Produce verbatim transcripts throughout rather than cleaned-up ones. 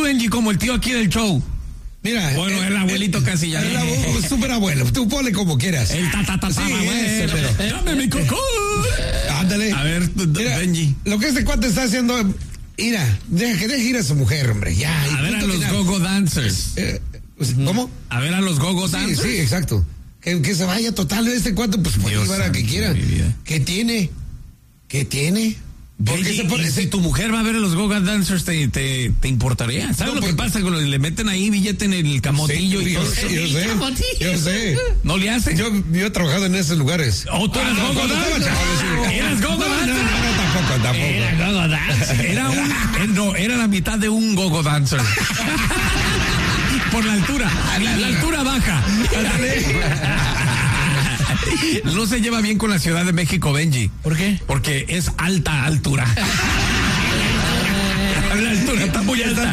Benji, como el tío aquí del show. Mira. Bueno, el, el abuelito casi ya. El, el super abuelo, tú ponle como quieras. El tatatata. Sí, ese, pero. Dame mi cocón. Ándale. A ver, mira, Benji. Lo que este cuate está haciendo, mira, deja que deje ir a su mujer, hombre, ya. A ver a los go-go dancers. Eh, ¿Cómo? A ver a los go-go dancers. Sí, sí, exacto. Que, que se vaya total este cuate, pues puede llevar a que quiera. ¿Qué tiene? ¿Qué tiene? ¿Por qué se pone? Si tu mujer va a ver a los go-go dancers, te, te, te importaría. ¿Sabes no, lo que pues, pasa? Cuando le meten ahí billete en el camotillo sí, y yo, todo. Sé, yo sé, camotillo. yo sé. ¿No le hace? Yo, yo he trabajado en esos lugares. ¿O tú eres ah, go-go no, dancer? ¿Eres go-go no, dancer? No, no, tampoco, tampoco. Era go-go dancer. Era un, no, era la mitad de un go-go dancer. Por la altura, la, la altura baja. No se lleva bien con la Ciudad de México, Benji. ¿Por qué? Porque es alta altura. La altura está muy alta.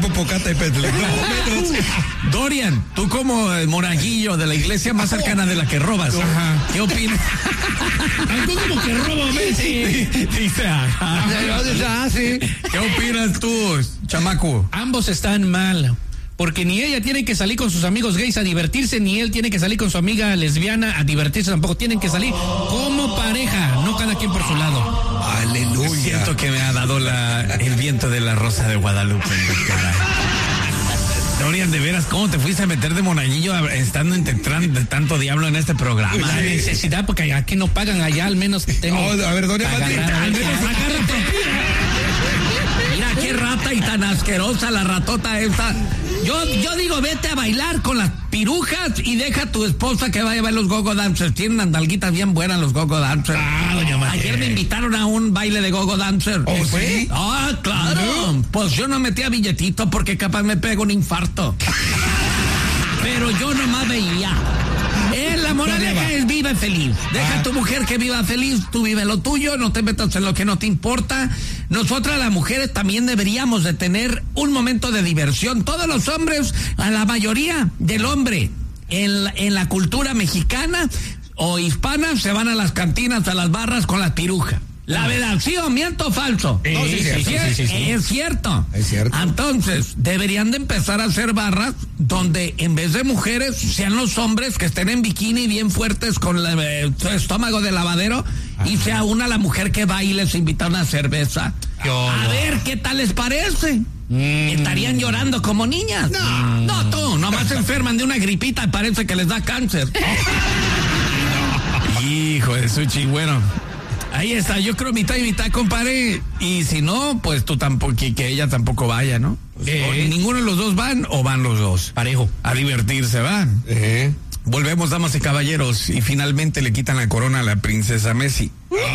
Dorian, tú como el monaguillo de la iglesia más cercana de la que robas, ajá. ¿Qué opinas? Tú como que robo, Messi. Dice, ajá. ¿Qué opinas tú, chamaco? Ambos están mal. Porque ni ella tiene que salir con sus amigos gays a divertirse, ni él tiene que salir con su amiga lesbiana a divertirse tampoco. Tienen que salir como pareja, no cada quien por su lado. Aleluya. Siento que me ha dado la, el viento de la Rosa de Guadalupe en la cara. Dorian, de veras, ¿cómo te fuiste a meter de monaguillo estando entre tanto diablo en este programa? La eh? necesidad, porque aquí no pagan, allá al menos tengo. No, a ver, Dorian, mira qué rata y tan asquerosa la ratota esta. Yo, yo digo, vete a bailar con las pirujas y deja a tu esposa que vaya a ver los go-go dancers. Tienen unas nalguitas bien buenas los go-go dancers. Ah, doña María. Ayer me invitaron a un baile de go-go dancer. ¿Oh, sí? Ah, claro. ¿No? Pues yo no metía billetito porque capaz me pego un infarto. Pero yo nomás veía. Eh, la moraleja es vive feliz. Deja ah. a tu mujer que viva feliz, tú vive lo tuyo, no te metas en lo que no te importa. Nosotras las mujeres también deberíamos de tener un momento de diversión. Todos los hombres, a la mayoría del hombre en la, en la cultura mexicana o hispana se van a las cantinas, a las barras con las pirujas. La verdad, ¿sí o miento falso? No, sí, sí, sí, sí, sí, sí. Es cierto. Es cierto. Entonces, deberían de empezar a hacer barras donde en vez de mujeres sean los hombres que estén en bikini bien fuertes con la, eh, su estómago de lavadero. Ajá. Y sea una la mujer que va y les invita una cerveza. A ver qué tal les parece. Mm. Estarían llorando como niñas. No, no tú, nomás se enferman de una gripita y parece que les da cáncer. Hijo de su chingüero. Ahí está, yo creo mitad y mitad, compadre. Y si no, pues tú tampoco, que, que ella tampoco vaya, ¿no? Eh. O ninguno de los dos van o van los dos. Parejo. A divertirse, van. Eh. Volvemos, damas y caballeros, y finalmente le quitan la corona a la princesa Messi.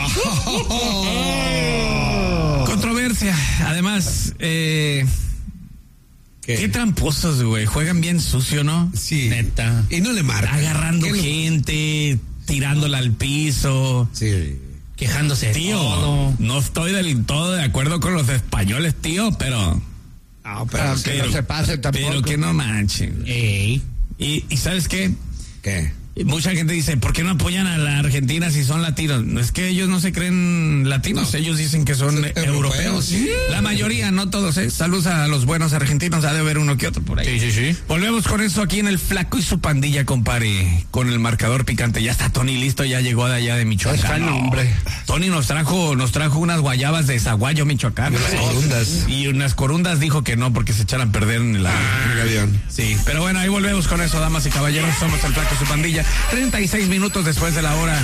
Oh. Controversia. Además, eh, ¿Qué? Qué tramposos, güey. Juegan bien sucio, ¿no? Sí. Neta. Y no le marcan. Agarrando gente, tirándola al piso. Sí. Quejándose. Tío, todo. No estoy del todo de acuerdo con los españoles, tío, pero... No, pero, pero que pero, no se pase tampoco. Pero que no manchen. Ey. Y, y ¿sabes qué? ¿Qué? Mucha gente dice, ¿por qué no apoyan a la Argentina si son latinos? Es que ellos no se creen latinos, no. Ellos dicen que son europeos. europeos. ¿Sí? La mayoría, no todos, ¿eh? Saludos a los buenos argentinos, ha de haber uno que otro por ahí. Sí, sí, sí. Volvemos con eso aquí en el Flaco y su pandilla, compadre, con el marcador picante. Ya está Tony listo, ya llegó de allá de Michoacán. No, hombre. Tony nos trajo, nos trajo unas guayabas de Zaguayo, Michoacán. Unas corundas. Y unas corundas dijo que no, porque se echaran a perder en el ah, avión. Sí, pero bueno, ahí volvemos con eso, damas y caballeros. Somos el Flaco y su pandilla. treinta y seis minutos después de la hora.